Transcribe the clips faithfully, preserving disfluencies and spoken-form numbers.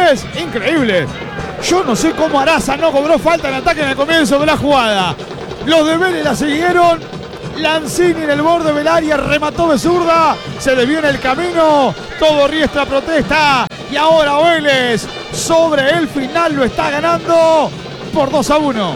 Vélez, increíble. Yo no sé cómo Araza no cobró falta en ataque en el comienzo de la jugada. Los de Vélez la siguieron. Lanzini en el borde del área, remató de zurda, se desvió en el camino. Todo Riestra protesta. Y ahora Vélez sobre el final lo está ganando por dos a uno.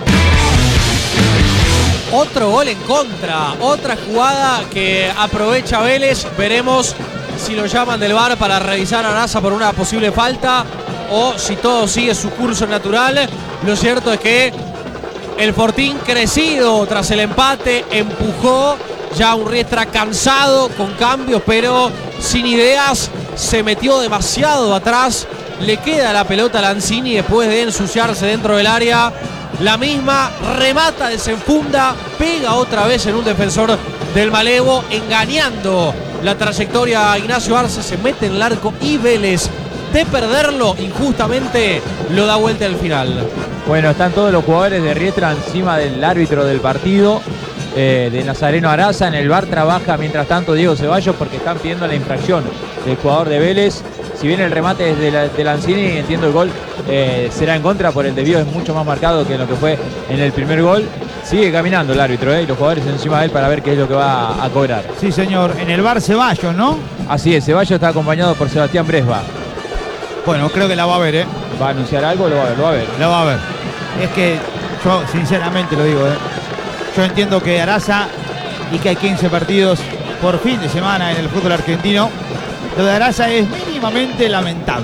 Otro gol en contra, otra jugada que aprovecha Vélez. Veremos si lo llaman del V A R para revisar a Araza por una posible falta o si todo sigue su curso natural. Lo cierto es que el Fortín, crecido tras el empate, empujó. Ya un Riestra cansado, con cambios, pero sin ideas. Se metió demasiado atrás. Le queda la pelota a Lanzini después de ensuciarse dentro del área. La misma, remata, desenfunda, pega otra vez en un defensor del Malevo, engañando la trayectoria a Ignacio Arce. Se mete en el arco y Vélez, de perderlo injustamente, lo da vuelta al final. Bueno, están todos los jugadores de Riestra encima del árbitro del partido, eh, de Nazareno Araza. En el V A R trabaja mientras tanto Diego Ceballos porque están pidiendo la infracción del jugador de Vélez. Si bien el remate es de, la, de Lanzini, entiendo el gol eh, será en contra por el desvío, es mucho más marcado que lo que fue en el primer gol. Sigue caminando el árbitro eh, y los jugadores encima de él para ver qué es lo que va a cobrar. Sí, señor. En el V A R Ceballos, ¿no? Así es, Ceballos está acompañado por Sebastián Bresba. Bueno, creo que la va a ver, ¿eh? ¿Va a anunciar algo? Lo va a ver, lo va a ver. La va a ver. Es que yo, sinceramente lo digo, ¿eh? Yo entiendo que Araza y que hay quince partidos por fin de semana en el fútbol argentino. Lo de Araza es mínimamente lamentable.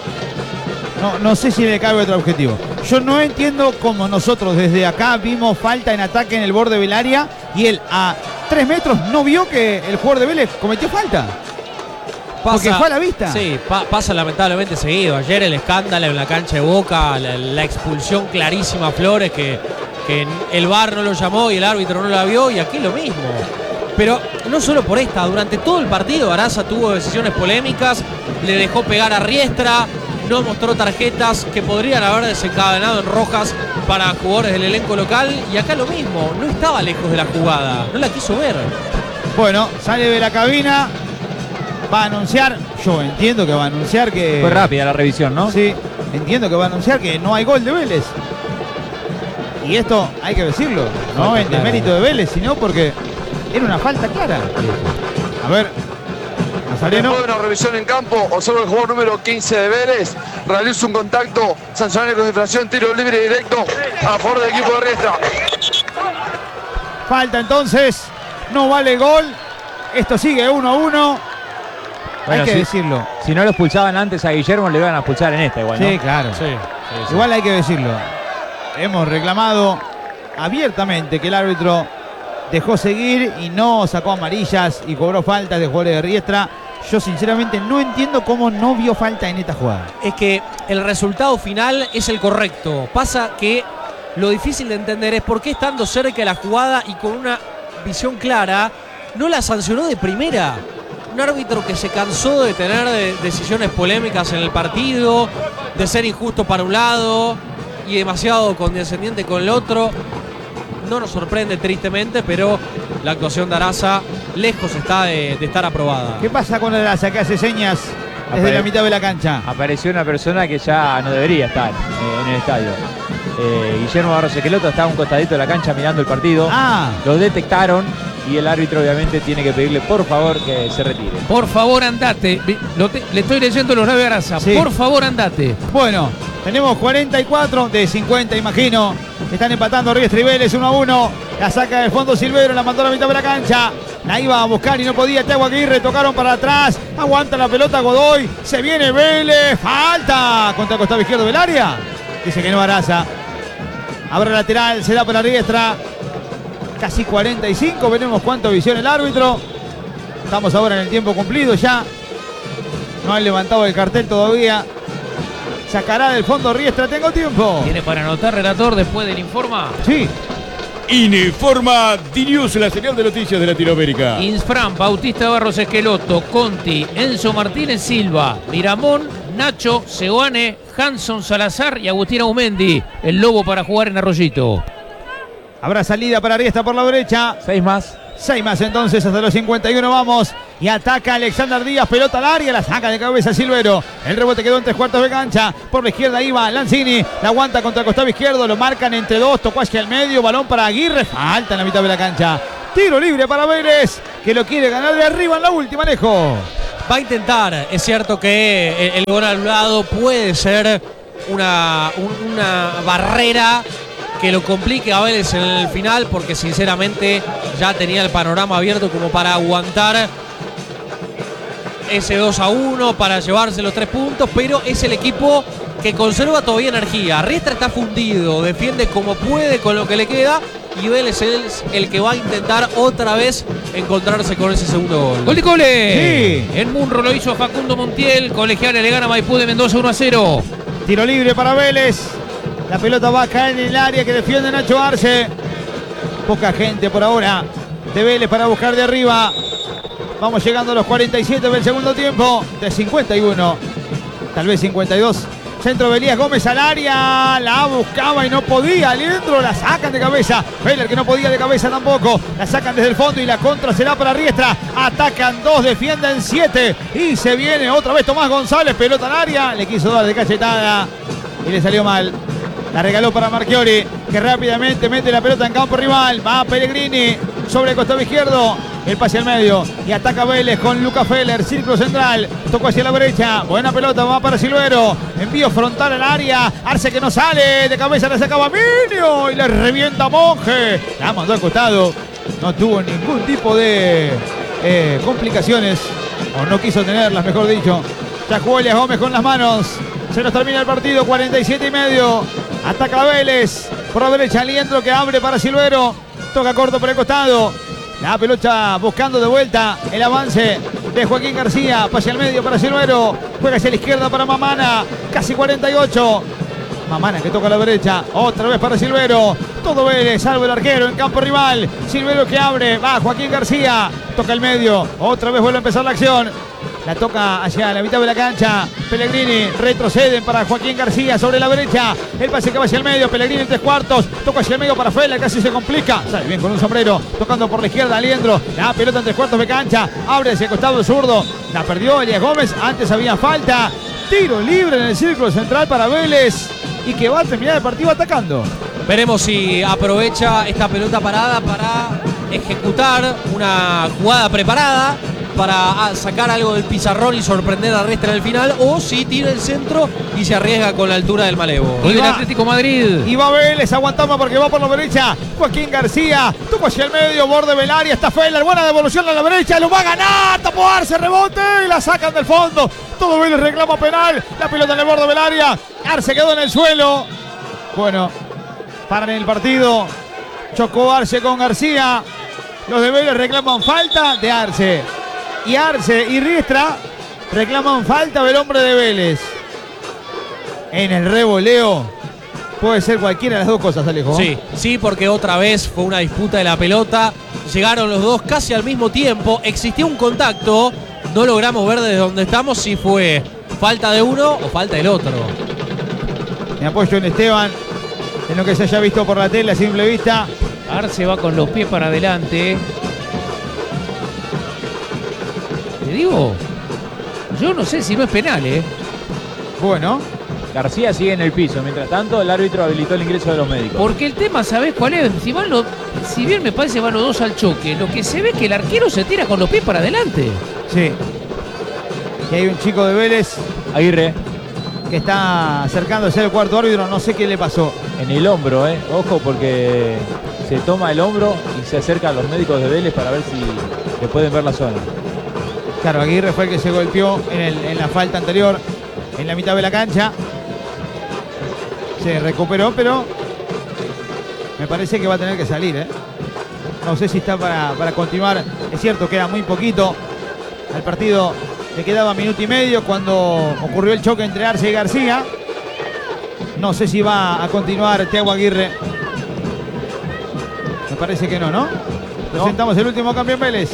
No, no sé si le cabe otro objetivo. Yo no entiendo cómo nosotros desde acá vimos falta en ataque en el borde del área y él a tres metros no vio que el jugador de Vélez cometió falta. Pasa, porque fue a la vista. Sí, pa pasa lamentablemente seguido. Ayer el escándalo en la cancha de Boca, la, la expulsión clarísima a Flores, que, que el V A R no lo llamó y el árbitro no la vio, y aquí lo mismo. Pero no solo por esta, durante todo el partido Araza tuvo decisiones polémicas, le dejó pegar a Riestra, no mostró tarjetas que podrían haber desencadenado en rojas para jugadores del elenco local, y acá lo mismo, no estaba lejos de la jugada, no la quiso ver. Bueno, sale de la cabina, va a anunciar, yo entiendo que va a anunciar que... Fue rápida la revisión, ¿no? Sí, entiendo que va a anunciar que no hay gol de Vélez. Y esto hay que decirlo, no en demérito de Vélez, sino porque era una falta clara. A ver, Nazareno. Después de una revisión en campo, observa el jugador número quince de Vélez, realiza un contacto sancionable con infracción, tiro libre directo a favor del equipo de Riestra. Falta entonces, no vale gol. Esto sigue uno a uno. Bueno, hay que si, decirlo. Si no lo expulsaban antes a Guillermo, le iban a expulsar en esta igual, ¿no? Sí, claro. Sí, sí, sí. Igual hay que decirlo. Hemos reclamado abiertamente que el árbitro dejó seguir y no sacó amarillas y cobró faltas de jugadores de Riestra. Yo sinceramente no entiendo cómo no vio falta en esta jugada. Es que el resultado final es el correcto. Pasa que lo difícil de entender es por qué, estando cerca de la jugada y con una visión clara, no la sancionó de primera. Un árbitro que se cansó de tener de decisiones polémicas en el partido, de ser injusto para un lado y demasiado condescendiente con el otro. No nos sorprende tristemente, pero la actuación de Araza lejos está de, de estar aprobada. ¿Qué pasa con Araza que hace señas desde Apare la mitad de la cancha? Apareció una persona que ya no debería estar eh, en el estadio. Eh, Guillermo Barros Esqueloto estaba a un costadito de la cancha mirando el partido. Ah. Lo detectaron y el árbitro obviamente tiene que pedirle por favor que se retire. Por favor, andate. Lo te, le estoy leyendo los labios a Araza. Sí. Por favor, andate. Bueno, tenemos cuarenta y cuatro de cincuenta, imagino. Están empatando Riestra y Vélez uno a uno. La saca del fondo Silvero, la mandó a la mitad de la cancha. La iba a buscar y no podía. Thiago Aguirre, tocaron para atrás. Aguanta la pelota Godoy. Se viene Vélez. Falta contra el costado izquierdo del área. Dice que no Araza. Abre lateral, se da para Riestra. Casi cuarenta y cinco. Veremos cuánto visión el árbitro. Estamos ahora en el tiempo cumplido ya. No han levantado el cartel todavía. Sacará del fondo Riestra, tengo tiempo. ¿Tiene para anotar, relator, después del informa? Sí. Informa D-News, la señal de noticias de Latinoamérica. Insfran, Bautista Barros Esqueloto, Conti, Enzo Martínez Silva, Miramón, Nacho, Seguane, Hanson Salazar y Agustín Aumendi. El Lobo para jugar en Arroyito. Habrá salida para Riestra por la derecha. Seis más. seis más entonces hasta los cincuenta y uno vamos. Y ataca Alexander Díaz, pelota al área, la saca de cabeza Silvero. El rebote quedó en tres cuartos de cancha. Por la izquierda iba Lanzini, la aguanta contra el costado izquierdo, lo marcan entre dos, tocó hacia el medio, balón para Aguirre, falta en la mitad de la cancha. Tiro libre para Vélez, que lo quiere ganar de arriba en la última, Alejo. Va a intentar, es cierto que el gol al lado puede ser una, una barrera que lo complique a Vélez en el final, porque sinceramente ya tenía el panorama abierto como para aguantar ese dos a uno, para llevarse los tres puntos, pero es el equipo que conserva todavía energía. Riestra está fundido, defiende como puede con lo que le queda, y Vélez es el que va a intentar otra vez encontrarse con ese segundo gol. ¡Gol de Cole! Sí. En Munro lo hizo Facundo Montiel, Colegiales le gana a Maipú de Mendoza uno a cero. Tiro libre para Vélez. La pelota va a caer en el área que defiende Nacho Arce. Poca gente por ahora de Vélez para buscar de arriba. Vamos llegando a los cuarenta y siete del segundo tiempo. De cincuenta y uno, tal vez cincuenta y dos. Centro de Elías Gómez al área. La buscaba y no podía. Leandro la sacan de cabeza. Vélez que no podía de cabeza tampoco. La sacan desde el fondo y la contra será para Riestra. Atacan dos, defienden siete. Y se viene otra vez Tomás González. Pelota al área. Le quiso dar de cachetada y le salió mal. La regaló para Marchiori, que rápidamente mete la pelota en campo rival. Va Pellegrini sobre el costado izquierdo. El pase al medio y ataca Vélez con Luca Feller. Círculo central. Tocó hacia la brecha. Buena pelota. Va para Silvero. Envío frontal al área. Arce que no sale. De cabeza le saca Baminio. Y le revienta Monje. La mandó al costado. No tuvo ningún tipo de eh, complicaciones. O no quiso tenerlas, mejor dicho. Ya jugó Elias Gómez con las manos. Se nos termina el partido, cuarenta y siete y medio. Ataca Vélez. Por la derecha, Liendro que abre para Silvero. Toca corto por el costado. La pelota buscando de vuelta el avance de Joaquín García. Pase al medio para Silvero. Juega hacia la izquierda para Mamana. Casi cuarenta y ocho. Mamana que toca a la derecha. Otra vez para Silvero. Todo Vélez, salvo el arquero en campo rival. Silvero que abre. Va Joaquín García. Toca el medio. Otra vez vuelve a empezar la acción. La toca hacia la mitad de la cancha. Pellegrini retroceden para Joaquín García sobre la derecha. El pase que va hacia el medio. Pellegrini en tres cuartos. Toca hacia el medio para Feller. Casi se complica. Sale bien con un sombrero. Tocando por la izquierda. Liendro. La pelota en tres cuartos de cancha. Abre hacia el costado zurdo. La perdió Elias Gómez. Antes había falta. Tiro libre en el círculo central para Vélez. Y que va a terminar el partido atacando. Veremos si aprovecha esta pelota parada para ejecutar una jugada preparada, para sacar algo del pizarrón y sorprender a Riestra en el final, o si tira el centro y se arriesga con la altura del Malevo. Gol del Atlético Madrid. Y va Vélez, aguantamos porque va por la derecha. Joaquín García, tocó hacia el medio, borde del área, está Feller, buena devolución a la derecha, lo va a ganar, tapó Arce, rebote y la sacan del fondo. Todo Vélez reclama penal, la pelota en el borde del área, Arce quedó en el suelo. Bueno, paran el partido, chocó Arce con García. Los de Vélez reclaman falta de Arce. Y Arce y Riestra reclaman falta del hombre de Vélez. En el revoleo puede ser cualquiera de las dos cosas, Alejo. Sí, sí, porque otra vez fue una disputa de la pelota. Llegaron los dos casi al mismo tiempo. Existió un contacto. No logramos ver desde donde estamos si fue falta de uno o falta del otro. Me apoyo en Esteban, en lo que se haya visto por la tele a simple vista. Arce va con los pies para adelante. Te digo, yo no sé si no es penal, ¿eh? Bueno. García sigue en el piso. Mientras tanto, el árbitro habilitó el ingreso de los médicos. Porque el tema, ¿sabés cuál es? Si, van los, si bien me parece van los dos al choque, lo que se ve es que el arquero se tira con los pies para adelante. Sí. Y hay un chico de Vélez, Aguirre, que está acercándose al cuarto árbitro. No sé qué le pasó. en el hombro, ¿eh? Ojo, porque se toma el hombro y se acerca a los médicos de Vélez para ver si le pueden ver la zona. Claro, Aguirre fue el que se golpeó en, el, en la falta anterior, en la mitad de la cancha. Se recuperó, pero me parece que va a tener que salir, ¿eh? No sé si está para, para continuar. Es cierto que era muy poquito. Al partido le quedaba minuto y medio cuando ocurrió el choque entre Arce y García. No sé si va a continuar Thiago Aguirre. Me parece que no, ¿no? Presentamos el último cambio en Vélez.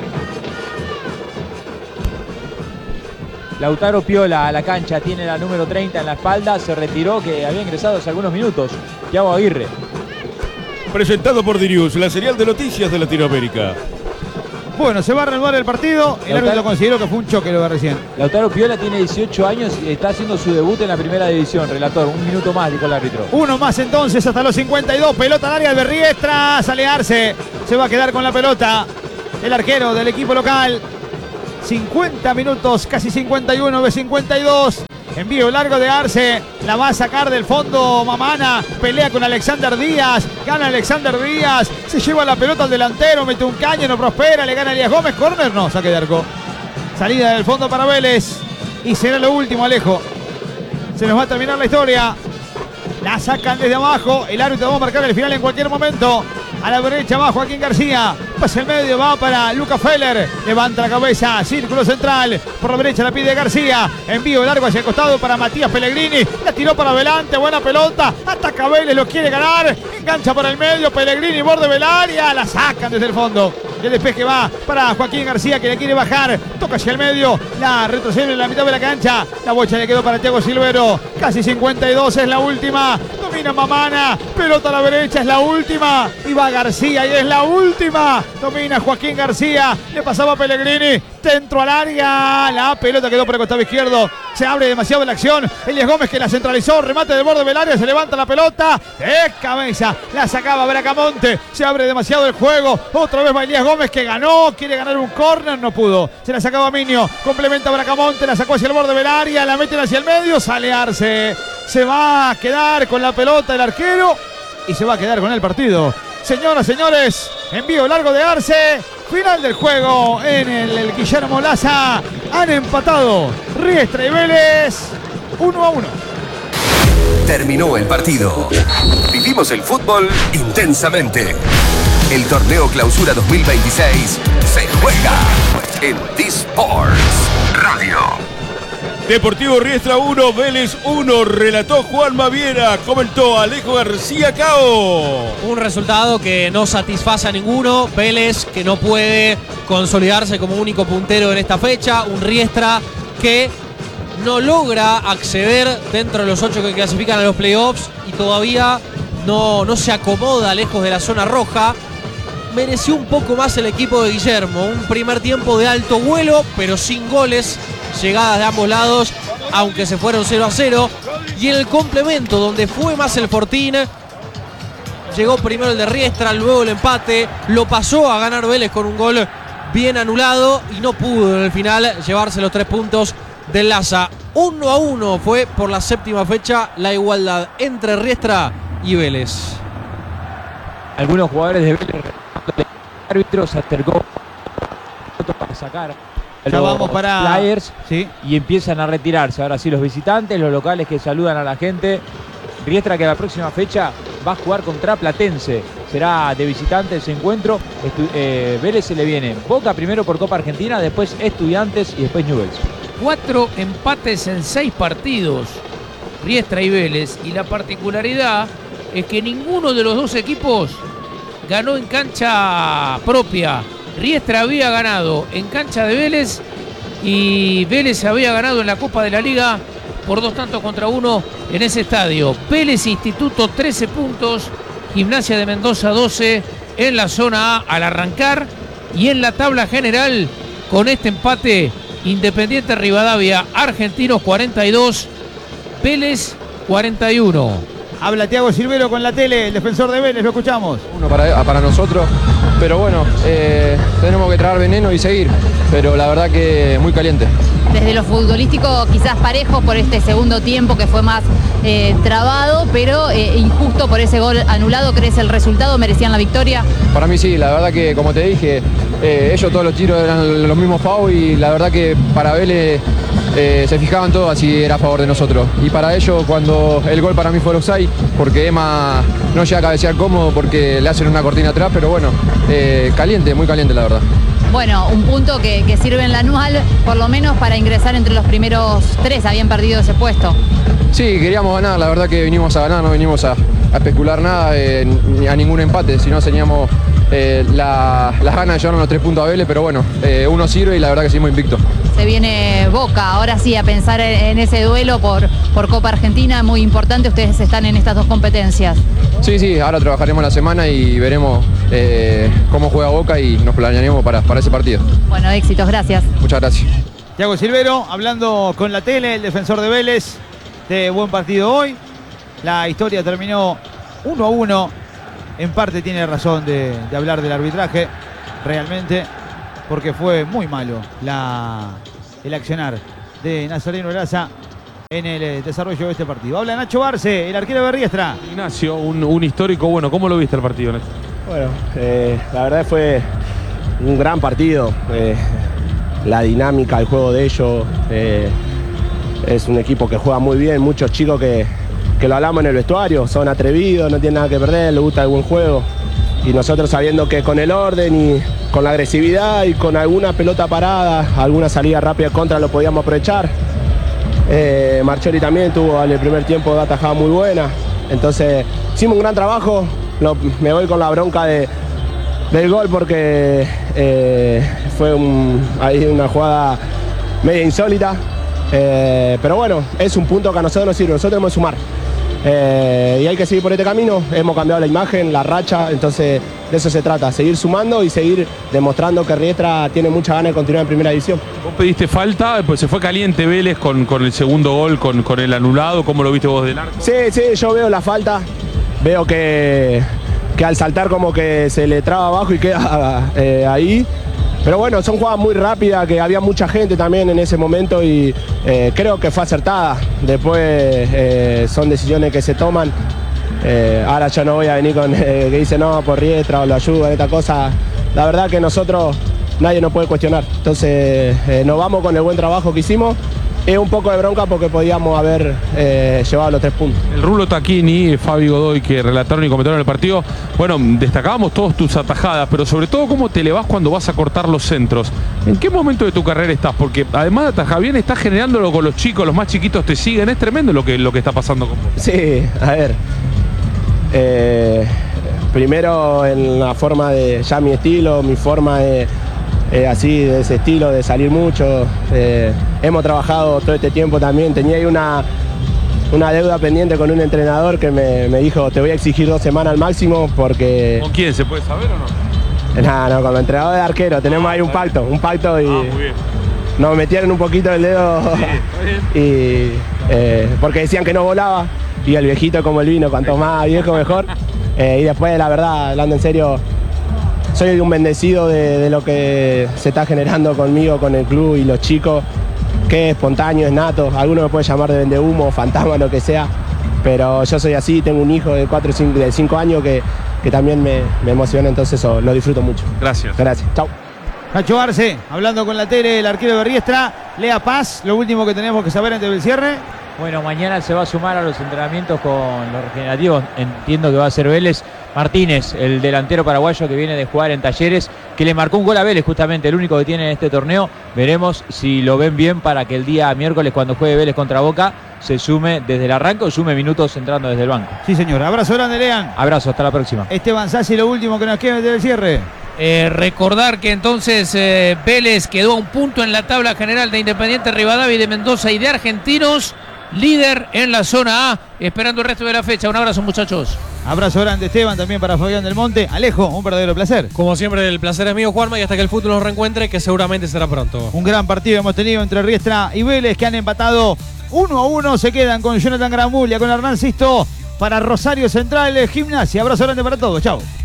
Lautaro Piola a la cancha, tiene la número treinta en la espalda, se retiró, que había ingresado hace algunos minutos. Thiago Aguirre. Presentado por Dirius, la serial de noticias de Latinoamérica. Bueno, se va a reanudar el partido. El árbitro consideró que fue un choque lo de recién. Lautaro Piola tiene dieciocho años y está haciendo su debut en la primera división. Relator, un minuto más, dijo el árbitro. Uno más entonces hasta los cincuenta y dos. Pelota al área de Riestra. Sale Arce. Se va a quedar con la pelota el arquero del equipo local. cincuenta minutos, casi cincuenta y uno de cincuenta y dos. Envío largo de Arce, la va a sacar del fondo Mamana, pelea con Alexander Díaz, gana Alexander Díaz, se lleva la pelota al delantero, mete un caño, no prospera, le gana Elías Gómez, córner, no, saque de arco. Salida del fondo para Vélez y será lo último, Alejo. Se nos va a terminar la historia. La sacan desde abajo, el árbitro va a marcar el final en cualquier momento. A la derecha va Joaquín García, pasa el medio, va para Luca Feller, levanta la cabeza, círculo central, por la derecha la pide García, envío largo hacia el costado para Matías Pellegrini, la tiró para adelante, buena pelota, ataca Vélez, lo quiere ganar, engancha por el medio, Pellegrini, borde del área, la sacan desde el fondo. El despeje va para Joaquín García que le quiere bajar, toca hacia el medio, la retrocede en la mitad de la cancha, la bocha le quedó para Thiago Silvero, casi cincuenta y dos, es la última, domina Mamana, pelota a la derecha, es la última, y va García y es la última, domina Joaquín García, le pasaba a Pellegrini, dentro al área, la pelota quedó por el costado izquierdo, se abre demasiado la acción, Elías Gómez que la centralizó, remate del borde del área, se levanta la pelota, de cabeza, la sacaba Bracamonte, se abre demasiado el juego, otra vez va Elías Gómez que ganó, quiere ganar un córner, no pudo, se la sacaba Minio, complementa Bracamonte, la sacó hacia el borde del área, la meten hacia el medio, sale Arce, se va a quedar con la pelota el arquero y se va a quedar con el partido. Señoras, señores, envío largo de Arce, final del juego en el, el Guillermo Laza, han empatado Riestra y Vélez uno a uno. Terminó el partido. Vivimos el fútbol intensamente. El torneo Clausura dos mil veintiséis se juega en D-Sports Radio. Deportivo Riestra uno, Vélez uno, relató Juan Maviera, comentó Alejo García Cao. Un resultado que no satisface a ninguno, Vélez que no puede consolidarse como único puntero en esta fecha, un Riestra que no logra acceder dentro de los ocho que clasifican a los playoffs y todavía no, no se acomoda lejos de la zona roja. Mereció un poco más el equipo de Guillermo, un primer tiempo de alto vuelo, pero sin goles, llegadas de ambos lados, aunque se fueron cero a cero. Y en el complemento, donde fue más el Fortín, llegó primero el de Riestra, luego el empate, lo pasó a ganar Vélez con un gol bien anulado y no pudo en el final llevarse los tres puntos del Laza. Uno a uno fue por la séptima fecha la igualdad entre Riestra y Vélez. Algunos jugadores de Vélez, árbitros se acercó para sacar Ya los vamos para flyers, sí. Y empiezan a retirarse. Ahora sí, los visitantes, los locales que saludan a la gente. Riestra que la próxima fecha va a jugar contra Platense. Será de visitante ese encuentro. Estu eh, Vélez se le viene Boca primero por Copa Argentina, después Estudiantes y después Newell's. Cuatro empates en seis partidos, Riestra y Vélez. Y la particularidad es que ninguno de los dos equipos ganó en cancha propia. Riestra había ganado en cancha de Vélez y Vélez había ganado en la Copa de la Liga por dos tantos contra uno en ese estadio. Vélez Instituto trece puntos, Gimnasia de Mendoza doce en la zona A al arrancar, y en la tabla general con este empate Independiente Rivadavia Argentinos cuarenta y dos, Vélez cuarenta y uno. Habla Thiago Silvero con la tele, el defensor de Vélez, lo escuchamos. Uno para, para nosotros, pero bueno, eh, tenemos que traer veneno y seguir, pero la verdad que muy caliente. Desde lo futbolístico quizás parejo por este segundo tiempo que fue más eh, trabado, pero eh, injusto por ese gol anulado. ¿Crees el resultado merecían la victoria? Para mí sí, la verdad que como te dije, eh, ellos todos los tiros eran los mismos foul y la verdad que para Vélez eh, se fijaban todos si era a favor de nosotros. Y para ellos cuando el gol para mí fue offside, porque Emma no llega a cabecear cómodo porque le hacen una cortina atrás, pero bueno, eh, caliente, muy caliente la verdad. Bueno, un punto que, que sirve en la anual, por lo menos para ingresar entre los primeros tres, habían perdido ese puesto. Sí, queríamos ganar, la verdad que vinimos a ganar, no vinimos a, a especular nada, eh, ni a ningún empate, sino teníamos eh, la, las ganas de llevarnos los tres puntos a Vélez, pero bueno, eh, uno sirve y la verdad que seguimos invictos. Se viene Boca, ahora sí, a pensar en, en ese duelo por, por Copa Argentina, muy importante, ustedes están en estas dos competencias. Sí, sí, ahora trabajaremos la semana y veremos eh, cómo juega Boca y nos planearemos para, para ese partido. Bueno, éxitos, gracias. Muchas gracias. Thiago Silvero hablando con la tele, el defensor de Vélez, de buen partido hoy. La historia terminó uno a uno. En parte tiene razón de, de hablar del arbitraje, realmente, porque fue muy malo la, el accionar de Nazareno Eraza en el desarrollo de este partido. Habla Nacho Barce, el arquero de Riestra. Ignacio, un, un histórico, bueno, ¿cómo lo viste el partido, Nacho? Bueno, eh, la verdad fue un gran partido. Eh, la dinámica, el juego de ellos, eh, es un equipo que juega muy bien, muchos chicos que, que lo hablamos en el vestuario, son atrevidos, no tienen nada que perder, les gusta el buen juego. Y nosotros sabiendo que con el orden y con la agresividad y con alguna pelota parada, alguna salida rápida contra lo podíamos aprovechar. Eh, Marchori también tuvo en el primer tiempo una tajada muy buena. Entonces hicimos un gran trabajo. Lo, me voy con la bronca de, del gol porque eh, fue un, ahí una jugada media insólita. Eh, pero bueno, es un punto que a nosotros nos sirve. Nosotros tenemos que sumar. Eh, y hay que seguir por este camino. Hemos cambiado la imagen, la racha. Entonces de eso se trata. Seguir sumando y seguir demostrando que Riestra tiene mucha ganas de continuar en primera división. Vos pediste falta, pues se fue caliente Vélez con, con el segundo gol, con, con el anulado. ¿Cómo lo viste vos del arco? Sí, sí, yo veo la falta. Veo que, que al saltar como que se le traba abajo y queda eh, ahí. Pero bueno, son jugadas muy rápidas, que había mucha gente también en ese momento y eh, creo que fue acertada. Después eh, son decisiones que se toman. Eh, ahora yo no voy a venir con eh, que dice no, por Riestra o lo ayuda, esta cosa. La verdad que nosotros nadie nos puede cuestionar. Entonces eh, nos vamos con el buen trabajo que hicimos. Es un poco de bronca porque podíamos haber eh, llevado los tres puntos. El Rulo Tacchini, Fabi Godoy, que relataron y comentaron el partido, bueno, destacábamos todos tus atajadas, pero sobre todo cómo te le vas cuando vas a cortar los centros. ¿En qué momento de tu carrera estás? Porque además de atajar bien, estás generándolo con los chicos, los más chiquitos te siguen, es tremendo lo que, lo que está pasando con vos. Sí, a ver. Eh, primero en la forma de, ya mi estilo, mi forma de... Eh, así, de ese estilo, de salir mucho. Eh, hemos trabajado todo este tiempo también. Tenía ahí una, una deuda pendiente con un entrenador que me, me dijo, te voy a exigir dos semanas al máximo porque... ¿Con quién? ¿Se puede saber o no? No, no, con el entrenador de arquero. Tenemos ahí un pacto, un pacto y Ah, muy bien. nos metieron un poquito el dedo. Sí, está bien. y eh, porque decían que no volaba y el viejito como el vino, cuanto más viejo mejor. Eh, y después, la verdad, hablando en serio, soy un bendecido de, de lo que se está generando conmigo, con el club y los chicos, que es espontáneo, es nato. Algunos me pueden llamar de vendehumo, fantasma, lo que sea, pero yo soy así, tengo un hijo de cuatro, cinco, de cinco años que, que también me, me emociona, entonces oh, lo disfruto mucho. Gracias. Gracias, chao. Nacho Arce, hablando con la tele, el arquero de Riestra. Lea Paz, lo último que tenemos que saber antes del cierre. Bueno, mañana se va a sumar a los entrenamientos con los regenerativos. Entiendo que va a ser Vélez. Martínez, el delantero paraguayo que viene de jugar en Talleres, que le marcó un gol a Vélez, justamente el único que tiene en este torneo. Veremos si lo ven bien para que el día miércoles, cuando juegue Vélez contra Boca, se sume desde el arranque o sume minutos entrando desde el banco. Sí, señor. Abrazo grande, Lean. Abrazo, hasta la próxima. Esteban Sassi, lo último que nos queda antes del cierre. Eh, recordar que entonces eh, Vélez quedó a un punto en la tabla general de Independiente Rivadavia, de Mendoza y de Argentinos, líder en la zona A, esperando el resto de la fecha. Un abrazo, muchachos. Abrazo grande, Esteban, también para Fabián del Monte. Alejo, un verdadero placer. Como siempre, el placer es mío, Juanma, y hasta que el fútbol nos reencuentre, que seguramente será pronto. Un gran partido hemos tenido entre Riestra y Vélez, que han empatado uno a uno. Se quedan con Jonathan Gramulia, con Hernán Sisto para Rosario Central, Gimnasia. Abrazo grande para todos. Chau.